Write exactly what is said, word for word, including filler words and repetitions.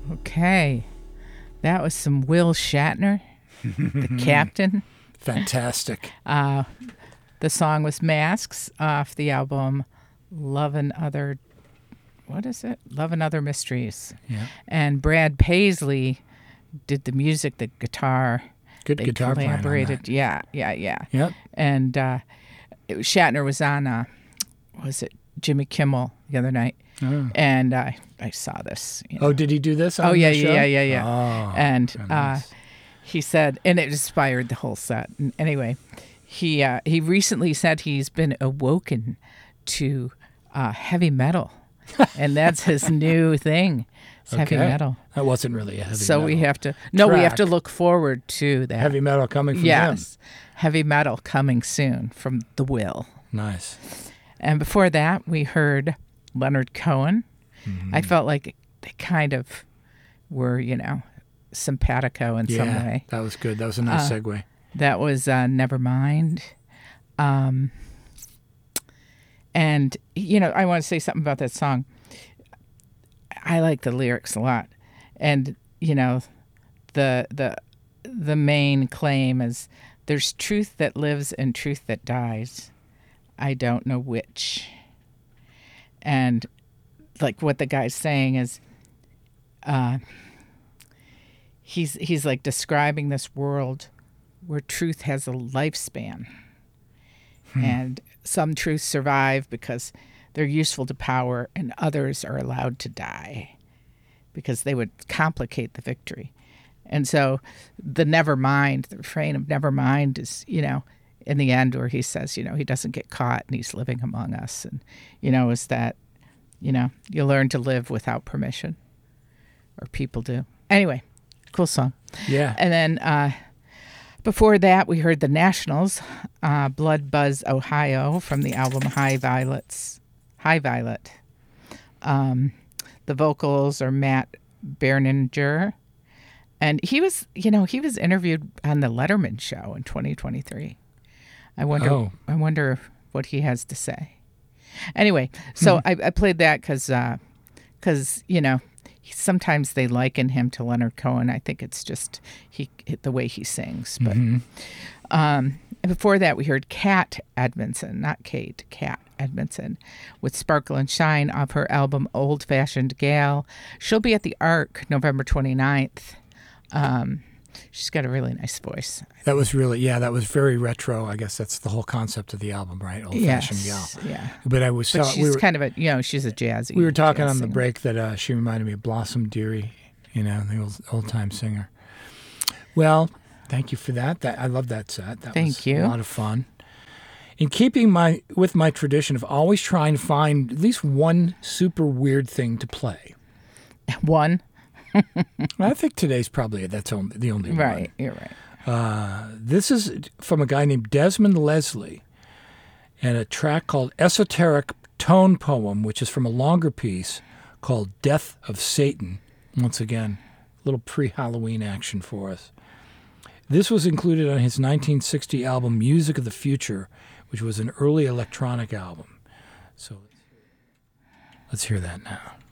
Okay. That was some Will Shatner, the captain. Fantastic. Uh, the song was Masks off the album Love and Other, what is it? Love and Other Mysteries. Yeah. And Brad Paisley did the music, the guitar. Good they guitar playing on collaborated. that. Yeah, yeah, yeah. Yep. And uh, it was, Shatner was on, uh, what was it, Jimmy Kimmel the other night. Oh, And uh, I saw this. You know. oh did he do this on Oh, yeah, the show? yeah, yeah, yeah. Oh, and very uh, nice. he said, and it inspired the whole set. And anyway, he uh, he recently said he's been awoken to uh, heavy metal, and that's his new thing. It's heavy Okay. metal. That wasn't really a heavy So metal. we have to no, we have to track. look forward to that. Heavy metal coming from yes, heavy metal coming soon from the Will. him. Nice. And before that, we heard Leonard Cohen. Mm-hmm. I felt like they kind of were, you know, simpatico in Yeah, some way. that was good. That was a nice Uh, segue. That was uh, Nevermind. Um, and, you know, I want to say something about that song. I like the lyrics a lot. And, you know, the the the main claim is there's truth that lives and truth that dies. I don't know which. And like what the guy's saying is uh, he's he's like describing this world where truth has a lifespan. Hmm. And some truths survive because they're useful to power, and others are allowed to die because they would complicate the victory. And so the never mind, the refrain of never mind is, you know, in the end where he says, you know, he doesn't get caught and he's living among us. And, you know, is that, you know, you learn to live without permission, or people do. Anyway, cool song. Yeah. And then uh, before that, we heard the Nationals, uh, Blood Buzz Ohio, from the album High Violets. High Violet. Um, the vocals are Matt Berninger. And he was, you know, he was interviewed on the Letterman show in twenty twenty-three. I wonder, Oh. I wonder what he has to say. Anyway, so I, I played that because, because you know, sometimes they liken him to Leonard Cohen. I think it's just he the way he sings. But Mm-hmm. um, and before that, we heard Kat Edmondson, not Kate, Kat Edmondson, with Sparkle and Shine off her album Old Fashioned Gal. She'll be at the Arc November twenty-ninth. Um, she's got a really nice voice. That was really, yeah, that was very retro. I guess that's the whole concept of the album, right? Old fashioned Yes, gal. yeah. But I was, But ta- she's we were, kind of a, you know, she's a jazzy. we were talking jazz on the singer. break that uh, she reminded me of Blossom Dearie, you know, the old old time singer. Well, thank you for that. That I love that set. That Thank was you. a lot of fun. In keeping my with my tradition of always trying to find at least one super weird thing to play. One. I think today's probably that's only, the only Right, one. you're right. Uh, this is from a guy named Desmond Leslie, and a track called Esoteric Tone Poem, which is from a longer piece called Death of Satan. Once again, a little pre-Halloween action for us. This was included on his nineteen sixty album Music of the Future, which was an early electronic album. So let's hear that now.